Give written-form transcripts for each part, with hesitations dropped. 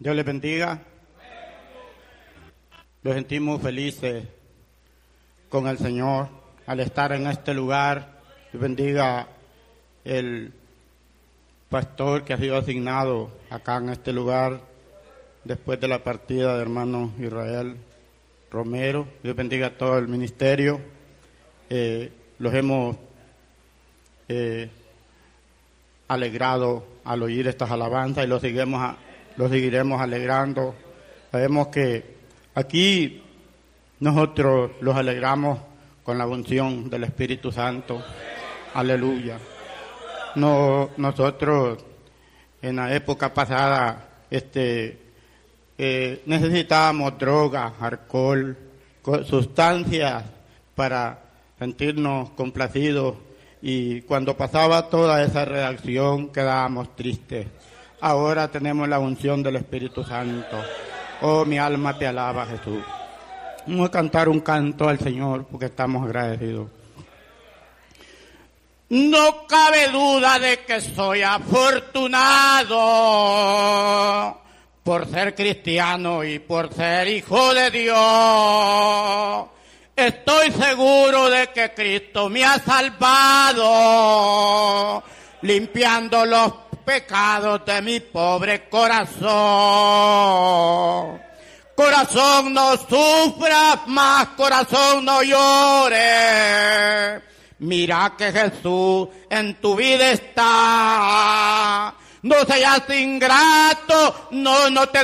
Dios les bendiga. Nos sentimos felices con el Señor al estar en este lugar. Dios bendiga el pastor que ha sido asignado acá en este lugar después de la partida de hermano Israel Romero. Dios bendiga a todo el ministerio. Los hemos alegrado al oír estas alabanzas y los seguiremos alegrando. Sabemos que aquí nosotros los alegramos con la unción del Espíritu Santo. Aleluya. Nosotros en la época pasada necesitábamos drogas, alcohol, sustancias para sentirnos complacidos, y cuando pasaba toda esa reacción quedábamos tristes. Ahora tenemos la unción del Espíritu Santo. Oh, mi alma te alaba, Jesús. Vamos a cantar un canto al Señor porque estamos agradecidos. No cabe duda de que soy afortunado por ser cristiano y por ser hijo de Dios. Estoy seguro de que Cristo me ha salvado, limpiando los pecados de mi pobre corazón. Corazón, no sufras más, corazón, no llores. Mira que Jesús en tu vida está. No seas ingrato, no te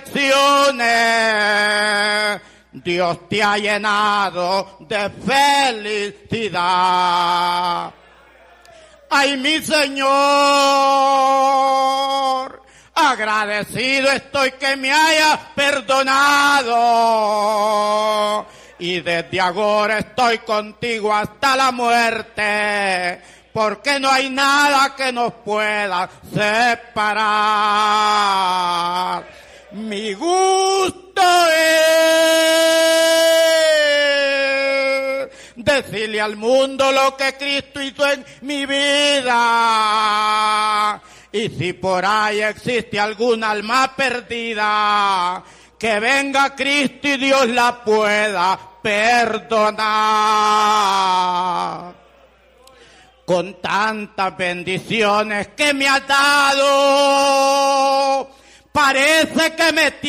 decepciones. Dios te ha llenado de felicidad. Ay, mi Señor, agradecido estoy que me hayas perdonado. Y desde ahora estoy contigo hasta la muerte, porque no hay nada que nos pueda separar. Mi gusto es decirle al mundo lo que Cristo hizo en mi vida. Y si por ahí existe alguna alma perdida, que venga Cristo y Dios la pueda perdonar. Con tantas bendiciones que me ha dado, parece que me